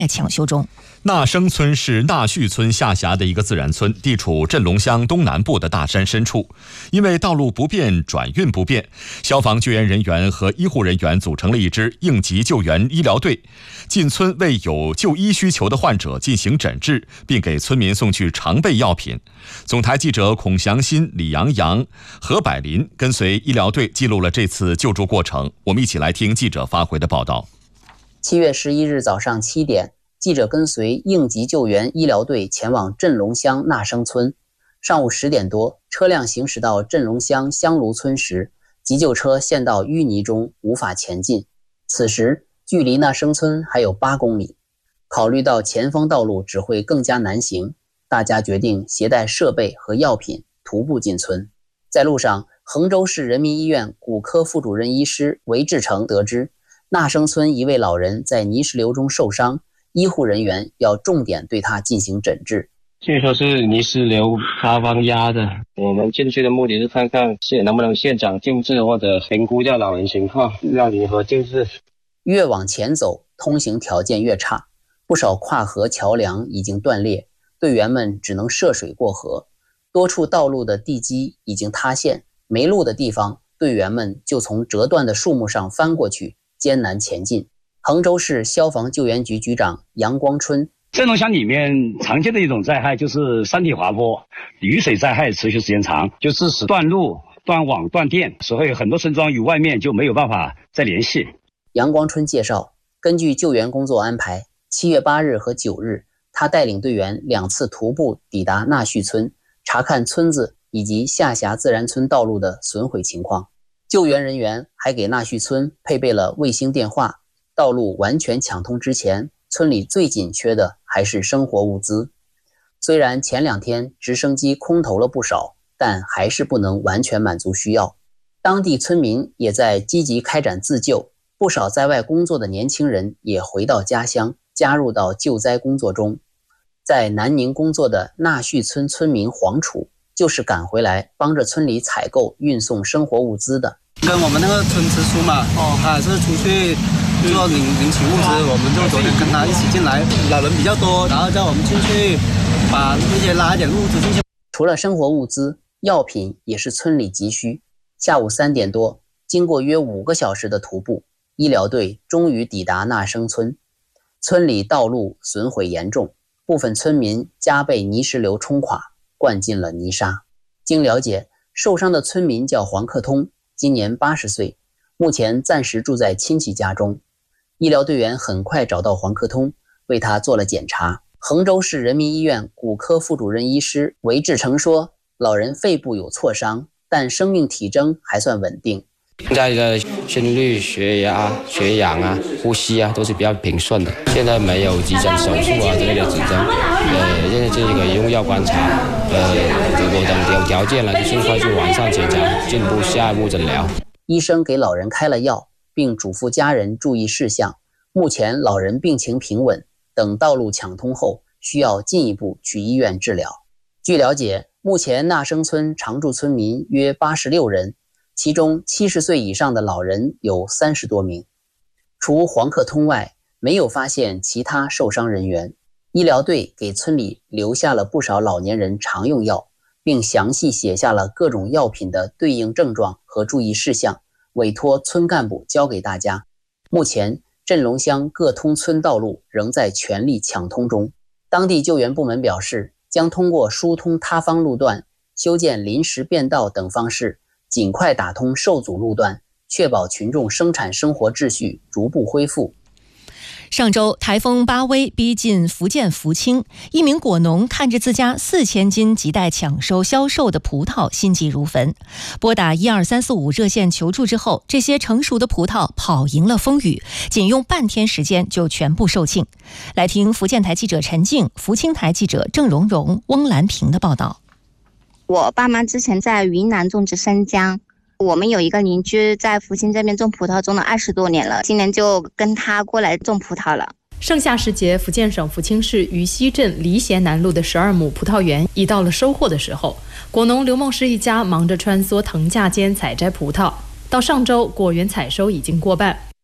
抢修中。 纳生村是纳旭村下辖的一个自然村，地处镇龙乡东南部的大山深处。因为道路不便、转运不便，消防救援人员和医护人员组成了一支应急救援医疗队，进村为有就医需求的患者进行诊治，并给村民送去常备药品。总台记者孔祥新、李阳阳、何百林跟随医疗队记录了这次救助过程。我们一起来听记者发回的报道。 7月11日早上7点，记者跟随应急救援医疗队前往镇龙乡纳生村。上午10点多，车辆行驶到镇龙乡香炉村时，急救车陷到淤泥中，无法前进。此时距离纳生村还有8公里，考虑到前方道路只会更加难行，大家决定携带设备和药品徒步进村。在路上，衡州市人民医院骨科副主任医师韦志成得知，纳生村一位老人在泥石流中受伤，医护人员要重点对他进行诊治。 据说是泥石流塌方压的，我们进去的目的是看看能不能现场救治或者评估一下老人情况，要如何救治。 越往前走，通行条件越差，不少跨河桥梁已经断裂，队员们只能涉水过河，多处道路的地基已经塌陷，没路的地方，队员们就从折断的树木上翻过去，艰难前进。衡州市消防救援局局长杨光春： 镇龙乡里面常见的一种灾害就是山体滑坡，雨水灾害持续时间长，就致使断路、断网、断电，所以很多村庄与外面就没有办法再联系。 杨光春介绍，根据救援工作安排，7月8日和9日，他带领队员2次徒步抵达纳旭村，查看村子以及下辖自然村道路的损毁情况。救援人员还给纳旭村配备了卫星电话。道路完全抢通之前，村里最紧缺的还是生活物资。虽然前2天直升机空投了不少，但还是不能完全满足需要。当地村民也在积极开展自救，不少在外工作的年轻人也回到家乡，加入到救灾工作中。在南宁工作的纳旭村村民黄楚，就是赶回来帮着村里采购运送生活物资的。 跟我们那个村支书嘛，他是出去做领取物资，我们就昨天跟他一起进来，老人比较多，然后叫我们进去把那些拉一点物资进去。 除了生活物资，药品也是村里急需。下午3点多，经过约5个小时的徒步，医疗队终于抵达纳生村。村里道路损毁严重，部分村民家被泥石流冲垮，灌进了泥沙。经了解，受伤的村民叫黄克通，今年80岁，目前暂时住在亲戚家中。医疗队员很快找到黄克通，为他做了检查。衡州市人民医院骨科副主任医师韦志成说，老人肺部有挫伤，但生命体征还算稳定。 现在的心率、血压、血氧啊、呼吸啊都是比较平顺的，现在没有急诊手术啊之类的指征。现在这个用药观察，如果等有条件了，就尽快去完善检查，进步下一步诊疗。 医生给老人开了药，并嘱咐家人注意事项。目前老人病情平稳，等道路抢通后，需要进一步去医院治疗。据了解，目前纳生村常住村民约86人，其中70岁以上的老人有30多名。除黄克通外，没有发现其他受伤人员。医疗队给村里留下了不少老年人常用药，并详细写下了各种药品的对应症状和注意事项，委托村干部交给大家。目前镇龙乡各通村道路仍在全力抢通中。当地救援部门表示，将通过疏通塌方路段、修建临时便道等方式，尽快打通受阻路段，确保群众生产生活秩序逐步恢复。 上周台风巴威逼近福建福清，一名果农看着自家4000斤亟待抢收销售的葡萄，心急如焚。拨打12345热线求助之后，这些成熟的葡萄跑赢了风雨，仅用半天时间就全部售罄。来听福建台记者陈静、福清台记者郑蓉蓉、翁兰平的报道。 我爸妈之前在云南种植生姜，我们有一个邻居在福清这边种葡萄种了20多年了，今年就跟他过来种葡萄了。 盛夏时节，福建省福清市渝西镇黎贤南路的12亩葡萄园已到了收获的时候。果农刘梦诗一家忙着穿梭藤架间采摘葡萄，到上周果园采收已经过半。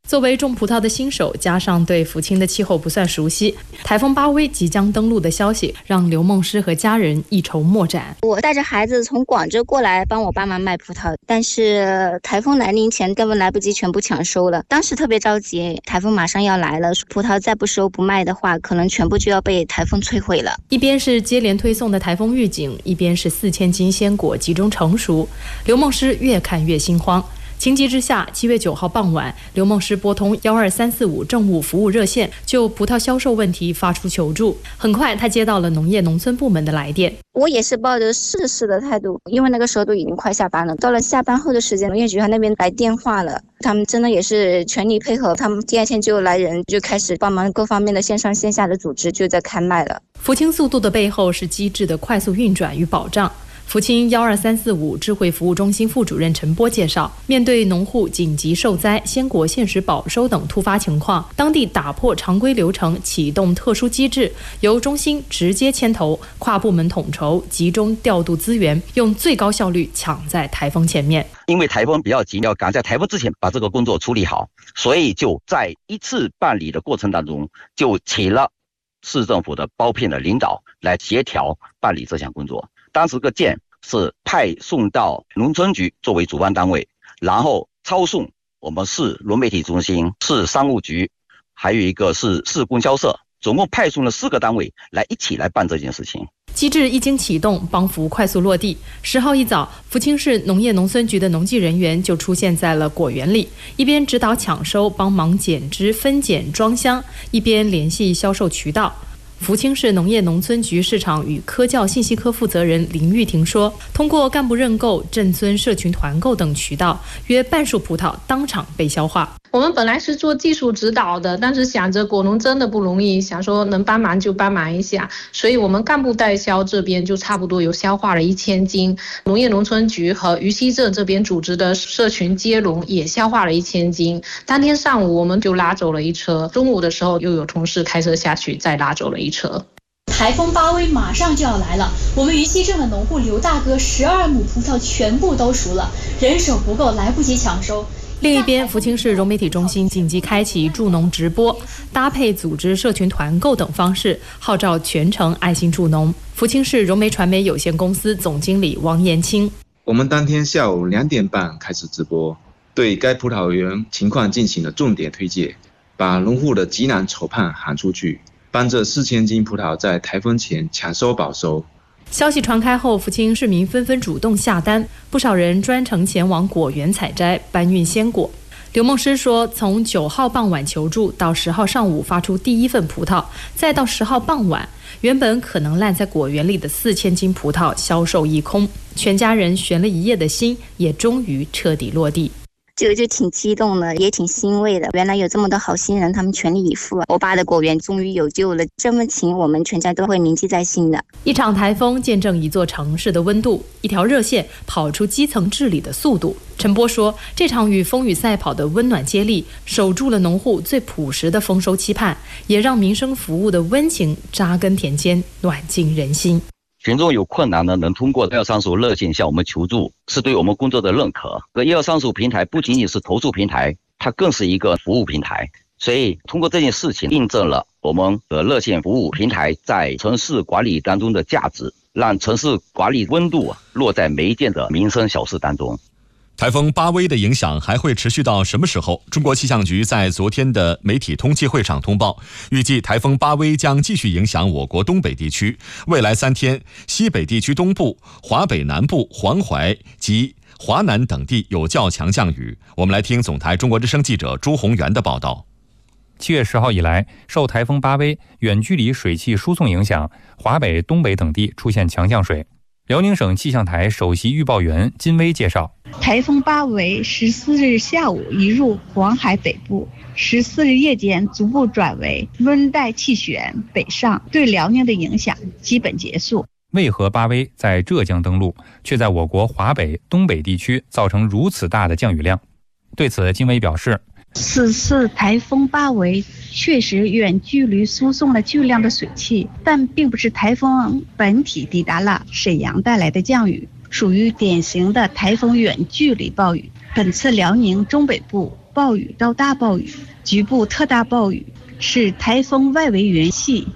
作为种葡萄的新手，加上对福清的气候不算熟悉，台风巴威即将登陆的消息让刘梦诗和家人一筹莫展。 我带着孩子从广州过来帮我爸妈卖葡萄，但是台风来临前根本来不及全部抢收了。当时特别着急，台风马上要来了，葡萄再不收不卖的话，可能全部就要被台风摧毁了。 一边是接连推送的台风预警，一边是4000斤鲜果集中成熟，刘梦诗越看越心慌。情急之下，7月9号傍晚，刘梦诗拨通12345政务服务热线，就葡萄销售问题发出求助。很快，他接到了农业农村部门的来电。 我也是抱着试试的态度，因为那个时候都已经快下班了。到了下班后的时间，农业局他那边来电话了，他们真的也是全力配合，他们第2天就来人，就开始帮忙各方面的线上线下的组织，就在开卖了。 福清速度的背后是机制的快速运转与保障。福清12345智慧服务中心副主任陈波介绍，面对农户紧急受灾、鲜果限时保收等突发情况，当地打破常规流程，启动特殊机制，由中心直接牵头，跨部门统筹，集中调度资源，用最高效率抢在台风前面。 因为台风比较急，要赶在台风之前把这个工作处理好，所以就在一次办理的过程当中，就请了市政府的包片的领导来协调办理这项工作。当时个件是派送到农村局作为主办单位，然后抄送我们市农媒体中心、市商务局，还有一个是市供销社，总共派送了4个单位来一起来办这件事情。 机制一经启动，帮扶快速落地。10号一早，福清市农业农村局的农技人员就出现在了果园里，一边指导抢收、帮忙剪枝、分拣、装箱，一边联系销售渠道。福清市农业农村局市场与科教信息科负责人林玉婷说，通过干部认购、镇村社群团购等渠道，约半数葡萄当场被消化。 我们本来是做技术指导的，但是想着果农真的不容易，想说能帮忙就帮忙一下，所以我们干部代销这边就差不多有消化了1000斤，农业农村局和渝西镇这边组织的社群接龙也消化了1000斤。当天上午我们就拉走了一车，中午的时候又有同事开车下去再拉走了一车。 台风巴威马上就要来了，我们渝西镇的农户刘大哥12亩葡萄全部都熟了，人手不够，来不及抢收。 另一边，福清市融媒体中心紧急开启助农直播，搭配组织社群团购等方式，号召全城爱心助农。福清市融媒传媒有限公司总经理王延清： 我们当天下午2点半开始直播，对该葡萄园情况进行了重点推介，把农户的急难愁盼喊出去，帮这4000斤葡萄在台风前抢收保收。 消息传开后，福清市民纷纷主动下单，不少人专程前往果园采摘，搬运鲜果。刘梦诗说，从9号傍晚求助到10号上午发出第1份葡萄，再到10号傍晚，原本可能烂在果园里的4000斤葡萄销售一空，全家人悬了一夜的心也终于彻底落地。 就挺激动的，也挺欣慰的。原来有这么多好心人，他们全力以赴，我爸的果园终于有救了。这份情我们全家都会铭记在心的。 一场台风见证一座城市的温度，一条热线跑出基层治理的速度。陈波说，这场与风雨赛跑的温暖接力，守住了农户最朴实的丰收期盼，也让民生服务的温情扎根田间，暖进人心。 群众有困难呢，能通过1235热线向我们求助，是对我们工作的认可。1235平台不仅仅是投诉平台，它更是一个服务平台。所以通过这件事情印证了我们的热线服务平台在城市管理当中的价值，让城市管理温度落在每一件的民生小事当中。 台风巴威的影响还会持续到什么时候？中国气象局在昨天的媒体通气会上通报，预计台风巴威将继续影响我国东北地区，未来3天，西北地区东部、华北南部、黄淮及华南等地有较强降雨。我们来听总台中国之声记者朱宏元的报道。 7月10号以来，受台风巴威远距离水汽输送影响，华北、东北等地出现强降水。辽宁省气象台首席预报员金威介绍， 台风巴威14日下午移入黄海北部，14日夜间逐步转为温带气旋北上，对辽宁的影响基本结束。 为何巴威在浙江登陆，却在我国华北、东北地区造成如此大的降雨量？对此，金威表示， 此次台风巴威确实远距离输送了巨量的水汽，但并不是台风本体抵达了沈阳带来的降雨，属于典型的台风远距离暴雨。本次辽宁中北部、 暴雨到大暴雨，局部特大暴雨，是台风外围缘系